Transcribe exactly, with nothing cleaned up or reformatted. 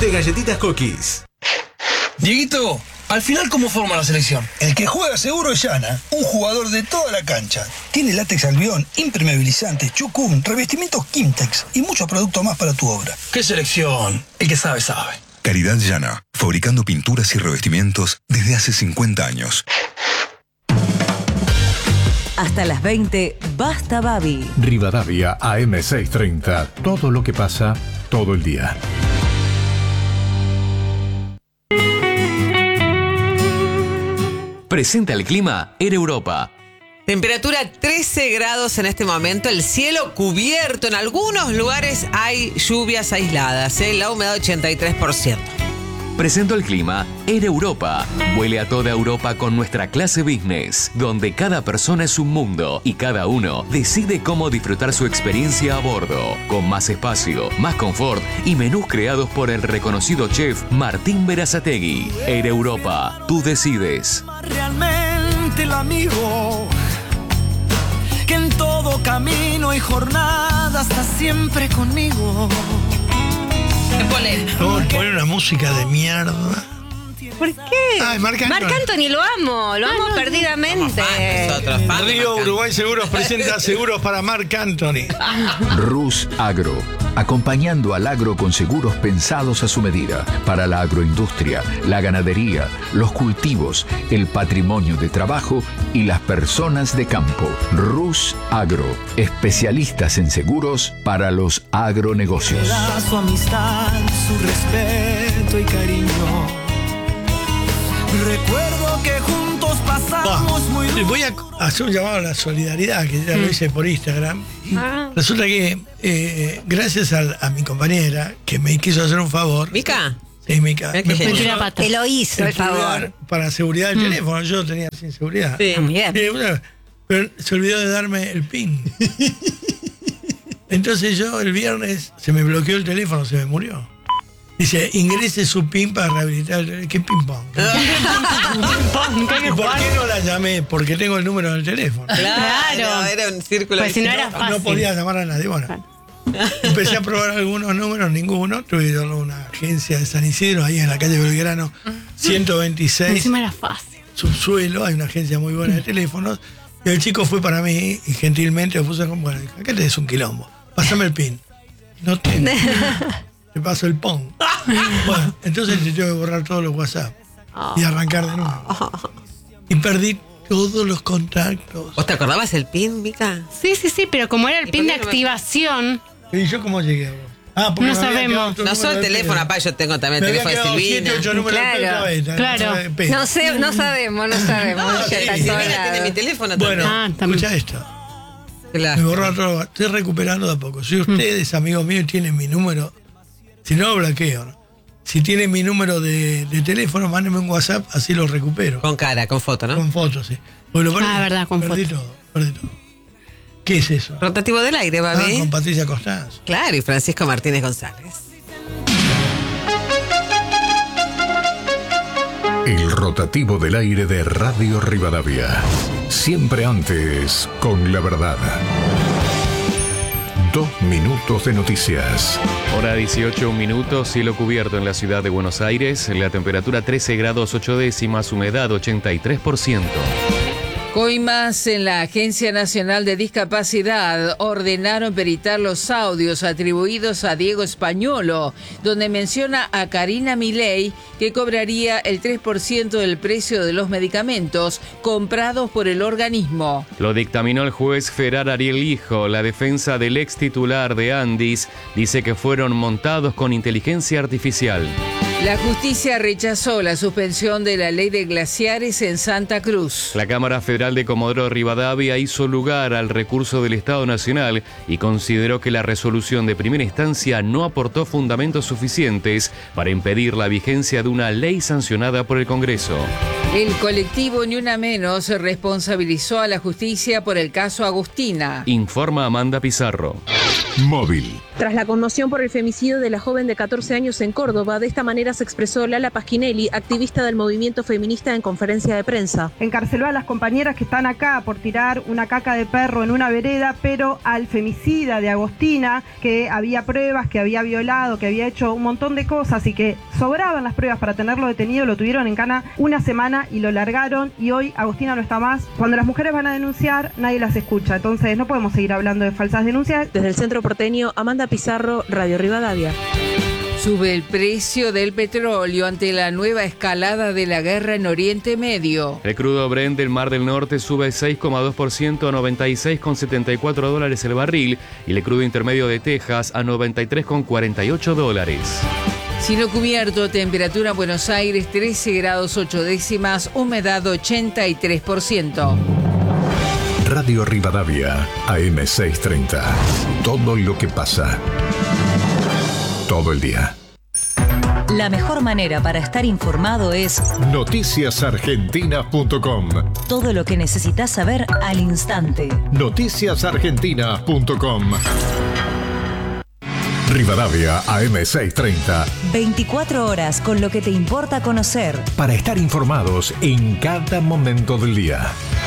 de galletitas Cookies. Dieguito, al final, ¿cómo forma la selección? El que juega seguro es Yana, un jugador de toda la cancha. Tiene látex albión, impermeabilizante, chucum, revestimientos Kimtex y muchos productos más para tu obra. ¿Qué selección? El que sabe, sabe. Caridad Yana, fabricando pinturas y revestimientos desde hace cincuenta años. Hasta las veinte, Basta Babi. Rivadavia A M seiscientos treinta. Todo lo que pasa, todo el día. Presenta el clima en Europa. Temperatura trece grados en este momento, el cielo cubierto. En algunos lugares hay lluvias aisladas, ¿eh? La humedad ochenta y tres por ciento. Presento el clima en Europa. Vuele a toda Europa con nuestra clase business, donde cada persona es un mundo y cada uno decide cómo disfrutar su experiencia a bordo, con más espacio, más confort y menús creados por el reconocido chef Martín Berazategui. En Europa, tú decides. Realmente el amigo que en todo camino y jornada está siempre conmigo. Vamos a poner una música de mierda. ¿Por qué? Ay, Marc Anthony. Marc Anthony, lo amo, lo amo perdidamente. Río Uruguay Seguros presenta seguros para Marc Anthony. Rus Agro, acompañando al agro con seguros pensados a su medida, para la agroindustria, la ganadería, los cultivos, el patrimonio de trabajo y las personas de campo. Rus Agro, especialistas en seguros para los agronegocios. Su amistad, su respeto y cariño. Recuerdo que juntos pasamos bah, muy Voy a hacer un llamado a la solidaridad, que ya lo hice por Instagram. Ah. Resulta que eh, gracias a, a mi compañera, que me quiso hacer un favor. ¿Mica? Sí, Mica. Me Te lo hizo, el favor. Para seguridad del mm. teléfono, yo lo tenía sin seguridad. Sí, bien. Pero se olvidó de darme el PIN. Entonces yo el viernes se me bloqueó el teléfono, se me murió. Dice, ingrese su PIN para rehabilitar el teléfono. ¿Qué ping-pong? ¿Y por qué no la llamé? Porque tengo el número del teléfono. Claro, era un círculo. Pues si no era no, fácil. No podía llamar a nadie. Bueno, claro. Empecé a probar algunos números, ninguno. Tuve que ir a una agencia de San Isidro, ahí en la calle Belgrano, ciento veintiséis. Encima era fácil. Subsuelo, hay una agencia muy buena de teléfonos. Y el chico fue para mí y gentilmente me puso como, bueno, acá tenés un quilombo. Pásame el PIN. No tengo. Te paso el pong. Bueno, entonces te tengo que borrar todos los WhatsApp y arrancar de nuevo. Y perdí todos los contactos. ¿Vos te acordabas el PIN, Mica? Sí, sí, sí, pero como era el PIN de activación. ¿Y yo cómo llegué a vos? Ah, porque no sabemos. No solo el teléfono, apá, yo tengo también el teléfono de Silvina. siete, ocho números claro, de cabeza, claro. No, no sé, no sabemos, no sabemos. No, sí, Silvina tiene mi teléfono también. Bueno, ah, también. escucha esto. Me borró todo. Estoy recuperando de a poco. Si ustedes, amigos míos, tienen mi número, si no lo bloqueo, ¿no? Si tienen mi número de, de teléfono, mándenme un WhatsApp, así lo recupero. Con cara, con foto, ¿no? Con foto, sí. Pues lo perdí, ah, verdad, con perdí foto. todo, perdí todo. ¿Qué es eso? Rotativo del aire, Babi. Ah, con Patricia Costanzo. Claro, y Francisco Martínez González. El rotativo del aire de Radio Rivadavia. Siempre antes, con la verdad. Dos minutos de noticias. Hora dieciocho minutos, cielo cubierto en la ciudad de Buenos Aires, la temperatura trece grados ocho décimas, humedad ochenta y tres por ciento. Coimas en la Agencia Nacional de Discapacidad ordenaron peritar los audios atribuidos a Diego Españolo, donde menciona a Karina Milei que cobraría el tres por ciento del precio de los medicamentos comprados por el organismo. Lo dictaminó el juez Ferrar Ariel Hijo. La defensa del ex titular de Andis dice que fueron montados con inteligencia artificial. La justicia rechazó la suspensión de la ley de glaciares en Santa Cruz. La Cámara Federal de Comodoro Rivadavia hizo lugar al recurso del Estado Nacional y consideró que la resolución de primera instancia no aportó fundamentos suficientes para impedir la vigencia de una ley sancionada por el Congreso. El colectivo Ni Una Menos responsabilizó a la justicia por el caso Agustina. Informa Amanda Pizarro. Móvil. Tras la conmoción por el femicidio de la joven de catorce años en Córdoba, de esta manera se expresó Lala Pasquinelli, activista del movimiento feminista, en conferencia de prensa. Encarceló a las compañeras que están acá por tirar una caca de perro en una vereda, pero al femicida de Agostina, que había pruebas, que había violado, que había hecho un montón de cosas y que sobraban las pruebas para tenerlo detenido, lo tuvieron en cana una semana y lo largaron, y hoy Agostina no está más. Cuando las mujeres van a denunciar, nadie las escucha, entonces no podemos seguir hablando de falsas denuncias. Desde el centro porteño, Amanda Pizarro, Radio Rivadavia. Sube el precio del petróleo ante la nueva escalada de la guerra en Oriente Medio. El crudo Brent del Mar del Norte sube seis coma dos por ciento a noventa y seis coma setenta y cuatro dólares el barril, y el crudo intermedio de Texas a noventa y tres coma cuarenta y ocho dólares. Cielo cubierto, temperatura en Buenos Aires trece grados ocho décimas, humedad ochenta y tres por ciento. Radio Rivadavia, A M seiscientos treinta. Todo lo que pasa. Todo el día. La mejor manera para estar informado es noticias argentinas punto com. todo lo que necesitas saber al instante. noticias argentinas punto com. Rivadavia, A M seiscientos treinta. veinticuatro horas con lo que te importa conocer. Para estar informados en cada momento del día.